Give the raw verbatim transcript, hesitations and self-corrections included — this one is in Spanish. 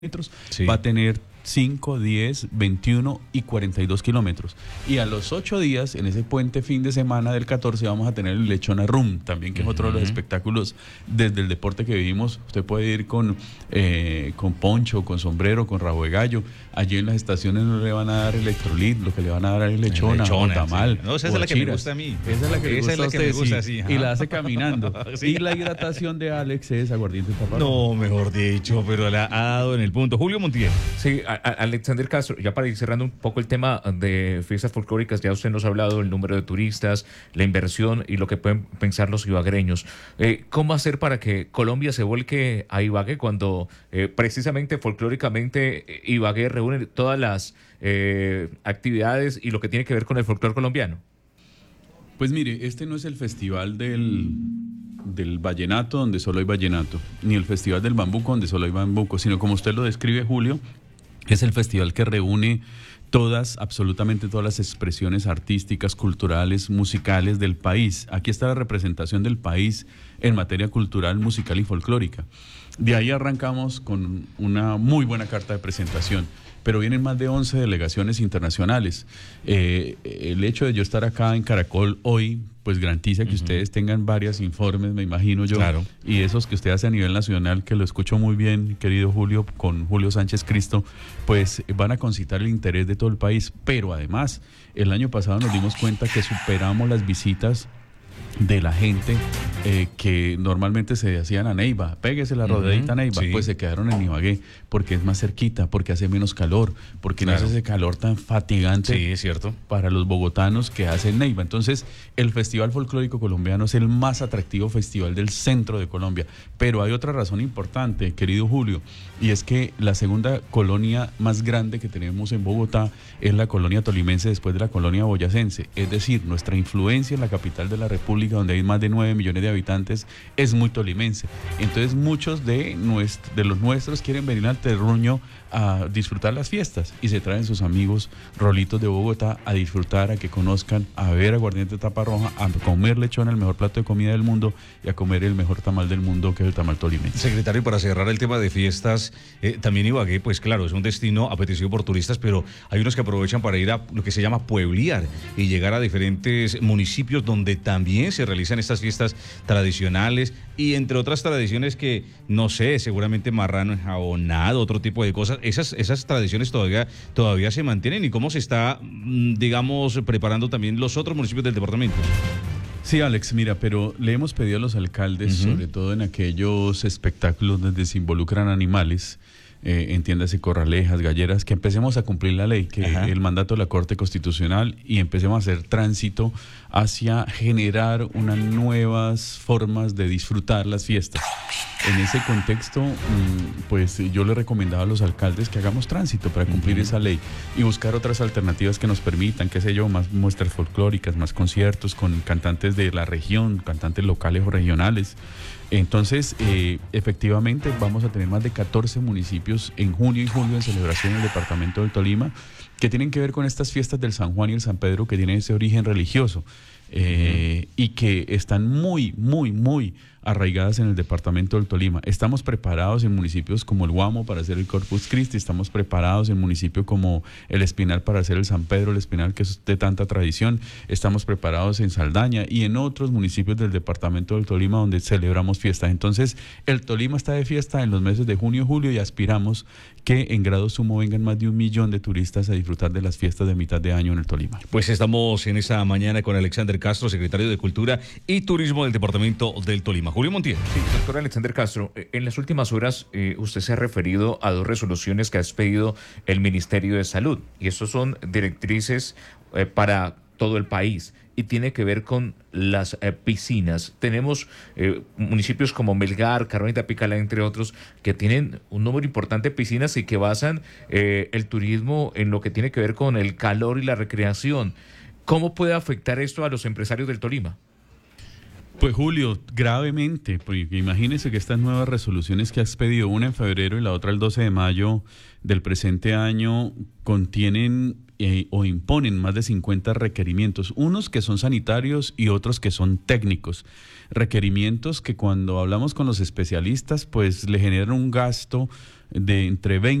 Sí. Va a tener cinco, diez, veintiuno y cuarenta y dos kilómetros. Y a los ocho días, en ese puente fin de semana del catorce, vamos a tener el Lechona Rum, también, que es otro de los espectáculos desde el deporte que vivimos. Usted puede ir con, eh, con poncho, con sombrero, con rabo de gallo. Allí en las estaciones no le van a dar electrolit, lo que le van a dar es lechona, Lechona, o tamal. sí. No, esa es o la que me chiras. gusta a mí. Esa es la que, le gusta, Esa es la a que usted, me gusta, sí, sí, y ajá. la hace caminando. Sí. Y la hidratación de Alex es aguardiente taparroja. No, mejor dicho, pero la ha dado en el punto. Julio Montiel. Sí, a, a Alexander Castro, ya para ir cerrando un poco el tema de fiestas folclóricas, ya usted nos ha hablado del número de turistas, la inversión y lo que pueden pensar los ibaguereños. Eh, ¿Cómo hacer para que Colombia se vuelque a Ibagué cuando eh, precisamente folclóricamente eh, Ibagué reúne todas las eh, actividades y lo que tiene que ver con el folclore colombiano? Pues mire, este no es el festival del, del vallenato donde solo hay vallenato, ni el festival del bambuco donde solo hay bambuco, sino como usted lo describe, Julio, es el festival que reúne todas, absolutamente todas las expresiones artísticas, culturales, musicales del país. Aquí está la representación del país en materia cultural, musical y folclórica. De ahí arrancamos con una muy buena carta de presentación, pero vienen más de once delegaciones internacionales. Eh, el hecho de yo estar acá en Caracol hoy, pues garantiza que uh-huh. ustedes tengan varios informes, me imagino yo, claro. Y esos que usted hace a nivel nacional, que lo escucho muy bien, querido Julio, con Julio Sánchez Cristo, pues van a concitar el interés de todo el país. Pero además, el año pasado nos dimos cuenta que superamos las visitas de la gente eh, que normalmente se hacían a Neiva, péguese la rodeadita uh-huh, a Neiva, sí. Pues se quedaron en Ibagué, porque es más cerquita, porque hace menos calor, porque claro. no hace ese calor tan fatigante sí, es cierto. para los bogotanos que hace Neiva. Entonces, el Festival Folclórico Colombiano es el más atractivo festival del centro de Colombia. Pero hay otra razón importante, querido Julio, y es que la segunda colonia más grande que tenemos en Bogotá es la colonia tolimense después de la colonia boyacense. Es decir, nuestra influencia en la capital de la República, donde hay más de nueve millones de habitantes, es muy tolimense. Entonces muchos de, nuestro, de los nuestros quieren venir al terruño a disfrutar las fiestas y se traen sus amigos rolitos de Bogotá a disfrutar, a que conozcan, a ver aguardiente taparroja, a comer lechona, el mejor plato de comida del mundo, y a comer el mejor tamal del mundo, que es el tamal tolimense. Secretario, para cerrar el tema de fiestas, eh, también Ibagué, pues claro, es un destino apetecido por turistas, pero hay unos que aprovechan para ir a lo que se llama pueblear y llegar a diferentes municipios donde también se realizan estas fiestas tradicionales y entre otras tradiciones que, no sé, seguramente marrano enjabonado, otro tipo de cosas. Esas, esas tradiciones todavía, todavía se mantienen, y cómo se está, digamos, preparando también los otros municipios del departamento. Sí, Alex, mira, pero le hemos pedido a los alcaldes, uh-huh. sobre todo en aquellos espectáculos donde se involucran animales, eh, entiéndase corralejas, galleras, que empecemos a cumplir la ley, que Ajá. el mandato de la Corte Constitucional, y empecemos a hacer tránsito hacia generar unas nuevas formas de disfrutar las fiestas. En ese contexto, pues yo le recomendaba a los alcaldes que hagamos tránsito para cumplir uh-huh. esa ley y buscar otras alternativas que nos permitan, qué sé yo, más muestras folclóricas, más conciertos con cantantes de la región, cantantes locales o regionales. Entonces, eh, efectivamente, vamos a tener más de catorce municipios en junio y julio en celebración en el departamento del Tolima, que tienen que ver con estas fiestas del San Juan y el San Pedro, que tienen ese origen religioso eh, uh-huh. y que están muy, muy, muy arraigadas en el departamento del Tolima. Estamos preparados en municipios como el Guamo para hacer el Corpus Christi, estamos preparados en municipios como el Espinal para hacer el San Pedro, el Espinal, que es de tanta tradición, estamos preparados en Saldaña y en otros municipios del departamento del Tolima donde celebramos fiestas. Entonces, el Tolima está de fiesta en los meses de junio y julio, y aspiramos que en grado sumo vengan más de un millón de turistas a disfrutar de las fiestas de mitad de año en el Tolima. Pues estamos en esta mañana con Alexander Castro, secretario de Cultura y Turismo del departamento del Tolima. Julio Montiel. Sí, doctor Alexander Castro, en las últimas horas eh, usted se ha referido a dos resoluciones que ha expedido el Ministerio de Salud, y estos son directrices eh, para todo el país, y tiene que ver con las eh, piscinas. Tenemos eh, municipios como Melgar, Carolina, Picala, entre otros, que tienen un número importante de piscinas y que basan eh, el turismo en lo que tiene que ver con el calor y la recreación. ¿Cómo puede afectar esto a los empresarios del Tolima? Pues Julio, gravemente, porque imagínese que estas nuevas resoluciones que has pedido, una en febrero y la otra el doce de mayo del presente año, contienen eh, o imponen más de cincuenta requerimientos, unos que son sanitarios y otros que son técnicos. Requerimientos que cuando hablamos con los especialistas, pues le generan un gasto de entre veinte